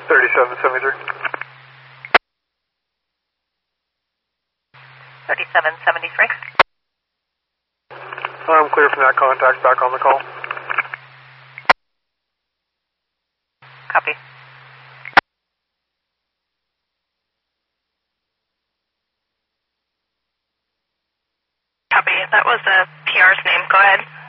3773. 3773. I'm clear from that contact, back on the call. Copy. Copy. That was the PR's name. Go ahead.